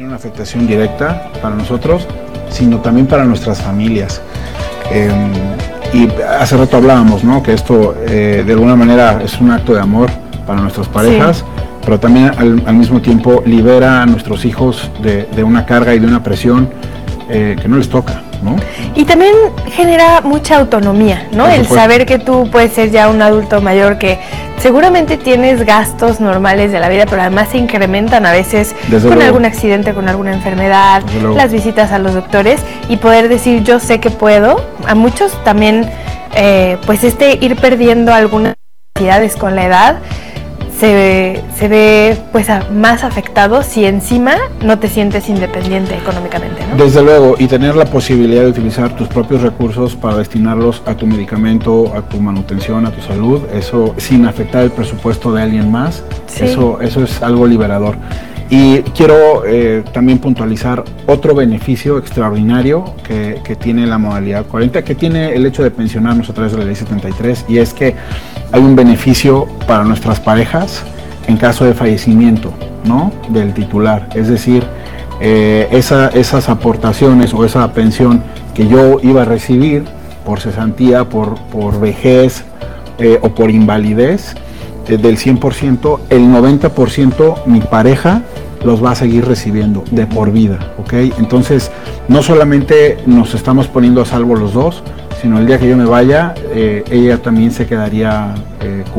una afectación directa para nosotros, sino también para nuestras familias. Y hace rato hablábamos, ¿no?, que esto de alguna manera es un acto de amor para nuestras parejas, sí, pero también al mismo tiempo libera a nuestros hijos de una carga y de una presión que no les toca, ¿no? Y también genera mucha autonomía, ¿no? El saber que tú puedes ser ya un adulto mayor, que seguramente tienes gastos normales de la vida, pero además se incrementan a veces con algún accidente, con alguna enfermedad, las visitas a los doctores, y poder decir yo sé que puedo. A muchos también pues ir perdiendo algunas necesidades con la edad se ve pues más afectado si encima no te sientes independiente económicamente, ¿no? Desde luego, y tener la posibilidad de utilizar tus propios recursos para destinarlos a tu medicamento, a tu manutención, a tu salud, eso sin afectar el presupuesto de alguien más, sí, eso es algo liberador. Y quiero también puntualizar otro beneficio extraordinario que tiene la modalidad 40, que tiene el hecho de pensionarnos a través de la ley 73, y es que hay un beneficio para nuestras parejas en caso de fallecimiento, ¿no?, del titular. Es decir, esas aportaciones o esa pensión que yo iba a recibir por cesantía, por vejez o por invalidez, del 100%, el 90% mi pareja los va a seguir recibiendo de por vida, ¿ok? Entonces, no solamente nos estamos poniendo a salvo los dos, sino el día que yo me vaya, ella también se quedaría